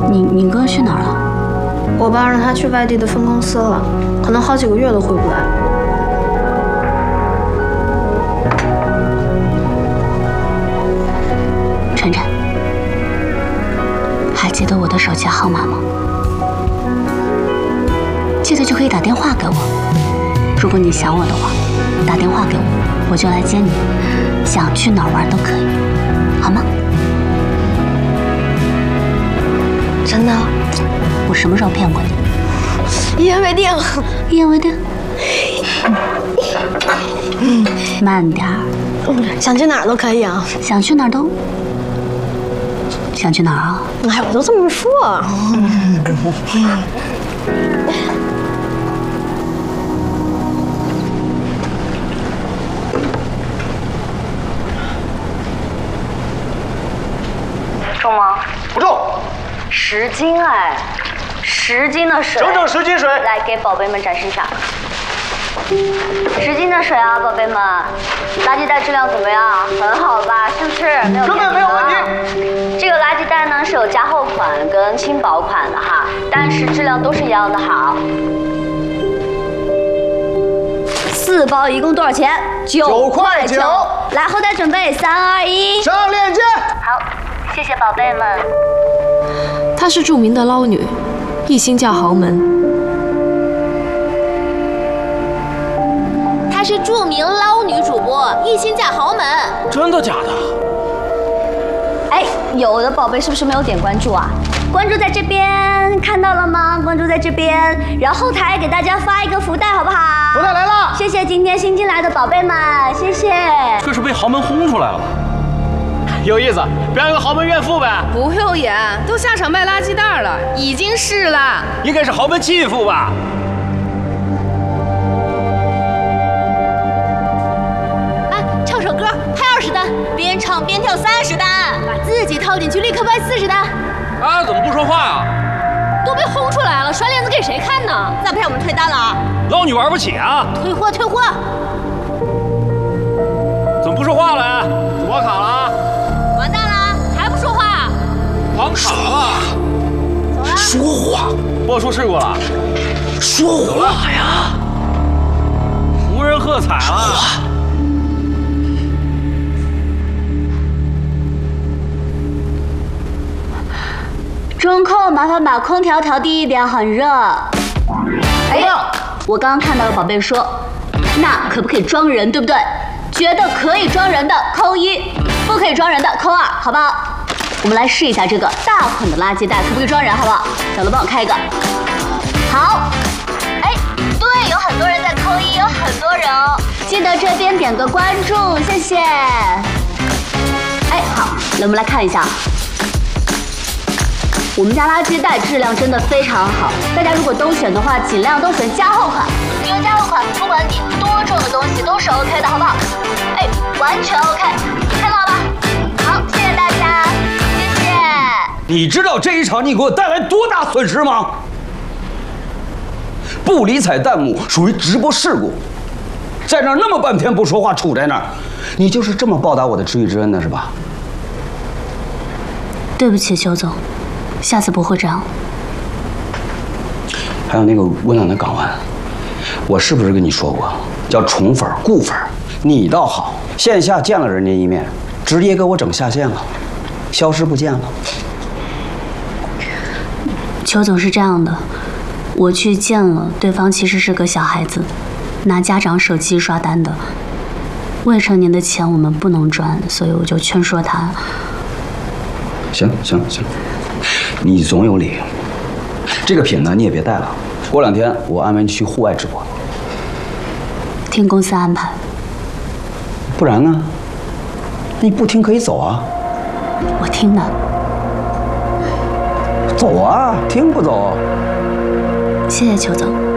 你哥去哪儿了？ 我爸让他去外地的分公司了，可能好几个月都回不来。 晨晨，还记得我的手机号码吗？记得就可以打电话给我。如果你想我的话，打电话给我，我就来接你。想去哪儿玩都可以，好吗？ 真的？ 我什么时候骗过你？ 一言为定。 一言为定。慢点儿。 想去哪儿都可以啊。 想去哪儿都。想去哪儿啊？ 哎，我都这么说。 重吗？ 不重。 10斤哎，10斤的水， 整整10斤水。 来给宝贝们展示一下。10斤的水啊，宝贝们，垃圾袋质量怎么样？很好吧？是不是？没有根本没有问题。 这个垃圾袋呢是有加厚款跟轻薄款的哈，但是质量都是一样的好。4包一共多少钱？9块9。来，后台准备，3、2、1， 上链接。 好，谢谢宝贝们。 她是著名的捞女，一心嫁豪门。 她是著名捞女主播，一心嫁豪门。 真的假的？ 哎，有的宝贝是不是没有点关注啊？关注在这边，看到了吗？关注在这边，然后后台给大家发一个福袋，好不好？ 福袋来了！ 谢谢今天新进来的宝贝们，谢谢。 这是被豪门轰出来了吧？有意思，表演个豪门怨妇呗？ 不用演，都下场卖垃圾袋了，已经是了。 应该是豪门继父吧？ 唱首歌拍20单，边唱边跳30单，把自己套进去立刻拍40单。 啊，怎么不说话呀？ 都被轰出来了，甩脸子给谁看呢？再不让我们退单了啊！ 捞女玩不起啊！ 退货退货！ 怎么不说话了？主播卡了啊！ 完蛋了，还不说话？ 网卡了。 走了。 说话。 播出事故了。 说话呀！ 无人喝彩了。 中控，麻烦把空调调低一点，很热。哎呀，我刚刚看到有宝贝说，那可不可以装人，对不对？觉得可以装人的扣1，不可以装人的扣2，好不好？我们来试一下这个大款的垃圾袋可不可以装人，好不好？小罗帮我开一个。好。哎，对，有很多人在扣1，有很多人哦。记得这边点个关注，谢谢。哎，好，那我们来看一下。我们家垃圾袋质量真的非常好，大家如果都选的话，尽量都选加厚款，因为加厚款不管你多重的东西都是 OK 的，好不好？哎，完全 OK， 看到了吧？好，谢谢大家，谢谢。 你知道这一场你给我带来多大损失吗？不理睬弹幕属于直播事故，在那儿那么半天不说话，杵在那儿，你就是这么报答我的知遇之恩的是吧？ 对不起，邱总。下次不会这样。 还有那个温暖的港湾，我是不是跟你说过，叫宠粉顾粉？你倒好，线下见了人家一面，直接给我整下线了，消失不见了。 邱总是这样的，我去见了对方，其实是个小孩子，拿家长手机刷单的。未成年的钱我们不能赚，所以我就劝说他。 行，你总有理。这个品呢，你也别带了。过2天我安排你去户外直播。 听公司安排。 不然呢？你不听可以走啊。 我听的。 走啊，听不走。 谢谢邱总。